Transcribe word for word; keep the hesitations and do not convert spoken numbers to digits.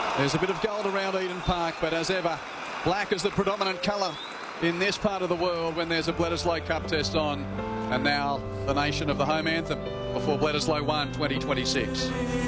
There's a bit of gold around Eden Park, but as ever, black is the predominant colour in this part of the world when there's a Bledisloe Cup test on. And now the nation of the home anthem before Bledisloe one twenty twenty-six.